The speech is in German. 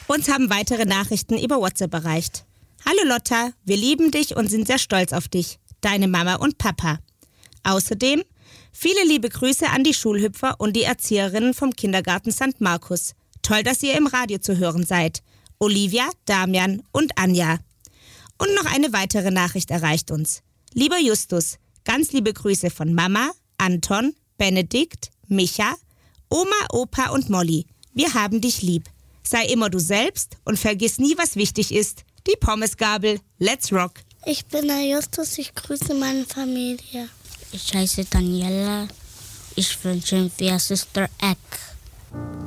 Uns haben weitere Nachrichten über WhatsApp erreicht. Hallo Lotta, wir lieben dich und sind sehr stolz auf dich, deine Mama und Papa. Außerdem viele liebe Grüße an die Schulhüpfer und die Erzieherinnen vom Kindergarten St. Markus. Toll, dass ihr im Radio zu hören seid. Olivia, Damian und Anja. Und noch eine weitere Nachricht erreicht uns. Lieber Justus, ganz liebe Grüße von Mama, Anton, Benedikt, Micha, Oma, Opa und Molly. Wir haben dich lieb. Sei immer du selbst und vergiss nie, was wichtig ist. Die Pommesgabel. Let's rock. Ich bin der Justus, ich grüße meine Familie. Ich heiße Daniela. Ich wünsche mir Sister Eck.